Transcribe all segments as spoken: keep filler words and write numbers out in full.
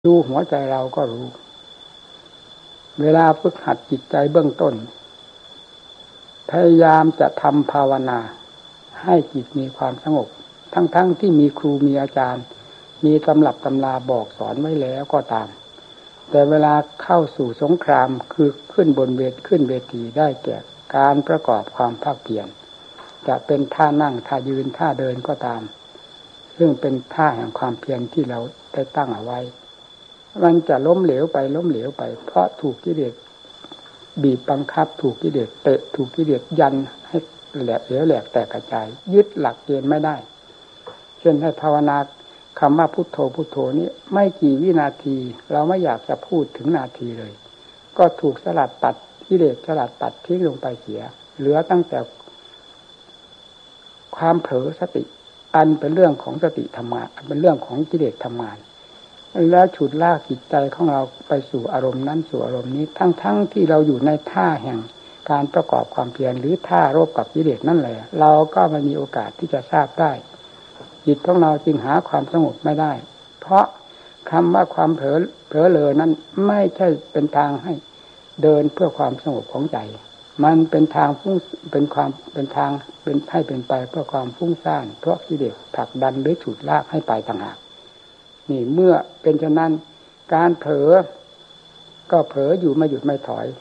ดูหัวใจเราก็รู้เวลาฝึกหัดจิตใจเบื้องต้นพยายามจะทำภาวนาให้จิตมีความสงบทั้งๆ ท, ที่มีครูมีอาจารย์มีตำรับตำราบอกสอนไว้แล้วก็ตามแต่เวลาเข้าสู่สงครามคือขึ้นบนเวทขึ้นเวทีได้แก่การประกอบความภาคเพียรจะเป็นท่านั่งท่ายืนท่าเดินก็ตามซึ่งเป็นท่าแห่งความเพียรที่เราได้ตั้งเอาไว้มันจะล้มเหลวไปล้มเหลวไปเพราะถูกกิเลสบีบบังคับถูกกิเลสเตะถูกกิเลสยันให้แหลกเหลวแหลกแตกกระจายยึดหลักเกณฑ์ไม่ได้เช่นให้ภาวนาคำว่าพุทโธพุทโธนี้ไม่กี่วินาทีเราไม่อยากจะพูดถึงนาทีเลยก็ถูกสลัดตัดกิเลสสลัดตัดทิ้งลงไปเสียเหลือตั้งแต่ความเผลอสติอันเป็นเรื่องของสติธรรมะเป็นเรื่องของกิเลสทำงานแล้วฉุดลากจิตใจของเราไปสู่อารมณ์นั้นสู่อารมณ์นี้ทั้งๆ ท, ที่เราอยู่ในท่าแห่งการประกอบความเพียรหรือท่ารบกับกิเลสนั่นแหละเราก็ไม่มีโอกาสที่จะทราบได้จิตของเราจึงหาความสงบไม่ได้เพราะคำว่าความเผลอเผลอเลอนั้นไม่ใช่เป็นทางให้เดินเพื่อความสงบของใจมันเป็นทางฟุ้งเป็นความเป็นทางเป็นให้เป็นไปเพื่อความฟุ้งซ่านเพราะกิเลสผลักดันหรือฉุดลากให้ไปต่างหากนี่เมื่อเป็นฉะนั้นการเผลอก็เผลออยู่ไม่หยุดไม่ถอย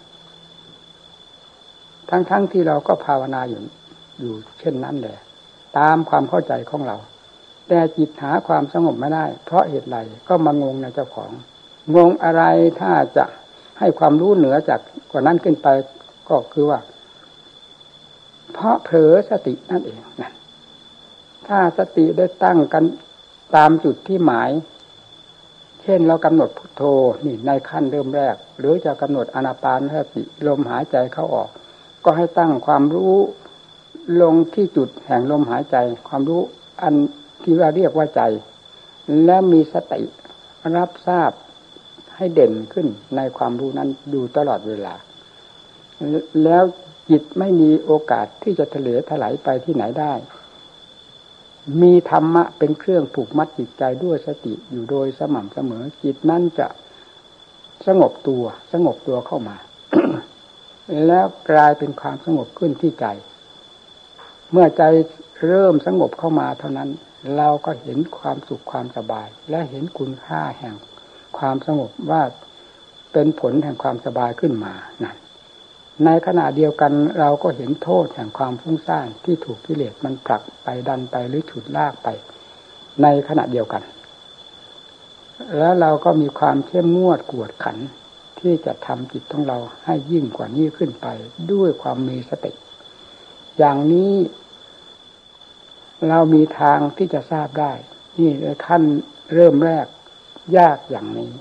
ทั้งๆ ท, ที่เราก็ภาวนาอยู่อยู่เช่นนั้นแหละตามความเข้าใจของเราแต่จิตหาความสงบไม่ได้เพราะเหตุไรก็มางงในเจ้าของงงอะไรถ้าจะให้ความรู้เหนือจากกว่านั้นขึ้นไปก็คือว่าเพราะเผลอสตินั่นเองนะถ้าสติได้ตั้งกันตามจุดที่หมายเช่นเรากำหนดพุทโธนี่ในขั้นเริ่มแรกหรือจะกำหนดอานาปานสติลมหายใจเข้าออกก็ให้ตั้งความรู้ลงที่จุดแห่งลมหายใจความรู้อันที่ว่าเรียกว่าใจและมีสติรับทราบให้เด่นขึ้นในความรู้นั้นอยู่ตลอดเวลาแล้วจิตไม่มีโอกาสที่จะทะเลถลายไปที่ไหนได้มีธรรมะเป็นเครื่องผูกมัดจิตใจด้วยสติอยู่โดยสม่ำเสมอจิตนั้นจะสงบตัวสงบตัวเข้ามา แล้วกลายเป็นความสงบขึ้นที่ใจเมื่อใจเริ่มสงบเข้ามาเท่านั้นเราก็เห็นความสุขความสบายและเห็นคุณค่าแห่งความสงบว่าเป็นผลแห่งความสบายขึ้นมานั่นในขณะเดียวกันเราก็เห็นโทษแห่งความฟุ้งซ่านที่ถูกกิเลสมันผลักไปดันไปหรือฉุดลากไปในขณะเดียวกันแล้วเราก็มีความเข้มงวดกวดขันที่จะทำจิตของเราให้ยิ่งกว่านี้ขึ้นไปด้วยความมีสติอย่างนี้เรามีทางที่จะทราบได้นี่ในขั้นเริ่มแรกยากอย่างนี้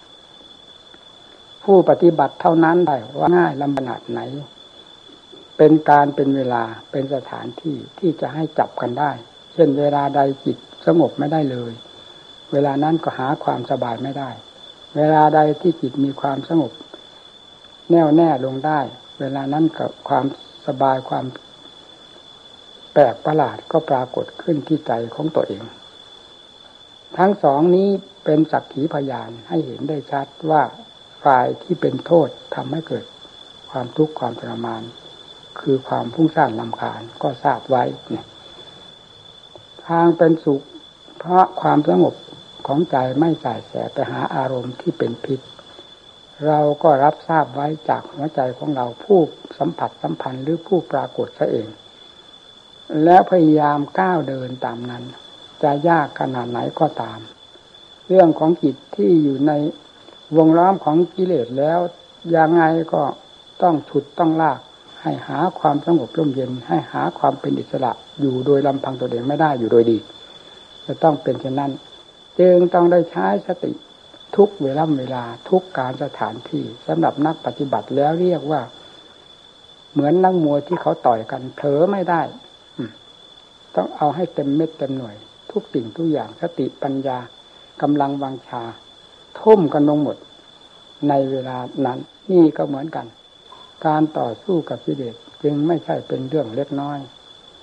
ผู้ปฏิบัติเท่านั้นได้ว่าง่ายลำบากไหนเป็นการเป็นเวลาเป็นสถานที่ที่จะให้จับกันได้เช่นเวลาใดจิตสงบไม่ได้เลยเวลานั้นก็หาความสบายไม่ได้เวลาใดที่จิตมีความสงบแน่วแน่ลงได้เวลานั้นกับความสบายความแปลกประหลาดก็ปรากฏขึ้นที่ใจของตัวเองทั้งสองนี้เป็นสักขีพยานให้เห็นได้ชัดว่าฝ่ายที่เป็นโทษทำให้เกิดความทุกข์ความทรมานคือความฟุ้งซ่านรำคาญก็ทราบไว้เนี่ยทางเป็นสุขเพราะความสงบของใจไม่ส่ายแสไปหาอารมณ์ที่เป็นพิษเราก็รับทราบไว้จากหัวใจของเราผู้สัมผัสสัมพันธ์หรือผู้ปรากฏซะเองแล้วพยายามก้าวเดินตามนั้นจะยากขนาดไหนก็ตามเรื่องของจิตที่อยู่ในวงล้อมของกิเลสแล้วยังไงก็ต้องฉุดต้องลากให้หาความสงบร่มเย็นให้หาความเป็นอิสระอยู่โดยลำพังตัวเองไม่ได้อยู่โดยดีจะต้องเป็นเช่นนั้นจึงต้องได้ใช้สติทุกเวลาเวลาทุกการสถานที่สำหรับนักปฏิบัติแล้วเรียกว่าเหมือนนักมวยที่เขาต่อยกันเผลอไม่ได้ต้องเอาให้เต็มเม็ดเต็มหน่วยทุกสิ่งทุกอย่างสติปัญญากำลังวังชาทุ่มกันลงหมดในเวลานั้นนี่ก็เหมือนกันการต่อสู้กับกิเลสจึงไม่ใช่เป็นเรื่องเล็กน้อย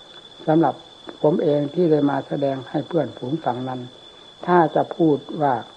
สำหรับผมเองที่ได้มาแสดงให้เพื่อนฝูงฟังนั้นถ้าจะพูดว่า